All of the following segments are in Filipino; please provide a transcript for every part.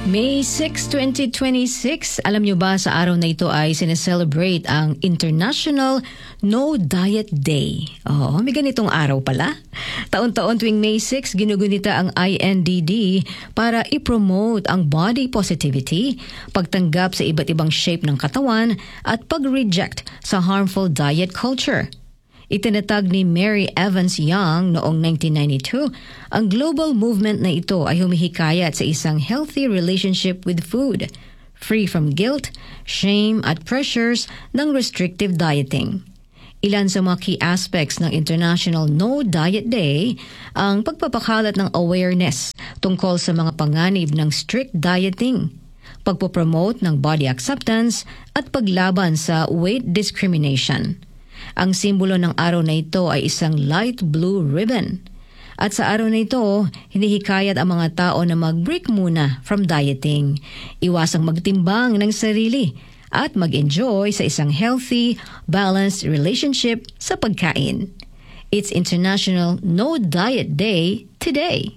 May 6, 2026, alam nyo ba sa araw na ito ay sineselebrate ang International No Diet Day. Oo, may ganitong araw pala. Taon-taon tuwing May 6, ginugunita ang INDD para i-promote ang body positivity, pagtanggap sa iba't ibang shape ng katawan at pag-reject sa harmful diet culture. Itinatag ni Mary Evans Young noong 1992, ang global movement na ito ay humihikayat sa isang healthy relationship with food, free from guilt, shame at pressures ng restrictive dieting. Ilan sa mga key aspects ng International No Diet Day ang pagpapakalat ng awareness tungkol sa mga panganib ng strict dieting, pagpopromote ng body acceptance at paglaban sa weight discrimination. Ang simbolo ng araw na ito ay isang light blue ribbon. At sa araw na ito, hinihikayat ang mga tao na mag-break muna from dieting, iwasang magtimbang ng sarili, at mag-enjoy sa isang healthy, balanced relationship sa pagkain. It's International No Diet Day today.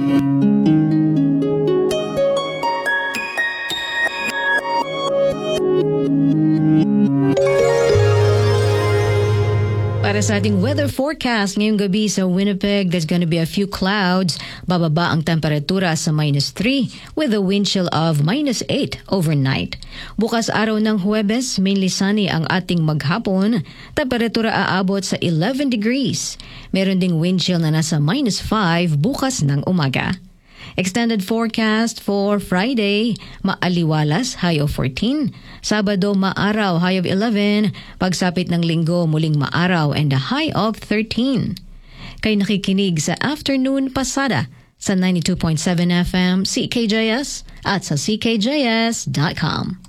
Para sa ating weather forecast ngayong gabi sa Winnipeg, there's going to be a few clouds. Bababa ang temperatura sa -3 with a wind chill of -8 overnight. Bukas araw ng Huwebes, mainly sunny ang ating maghapon. Temperatura aabot sa 11 degrees. Meron ding wind chill na nasa -5 bukas ng umaga. Extended forecast for Friday, maaliwalas, high of 14. Sabado, maaraw, high of 11. Pagsapit ng linggo, muling maaraw and a high of 13. Kayo nakikinig sa Afternoon Pasada sa 92.7 FM CKJS at sa ckjs.com.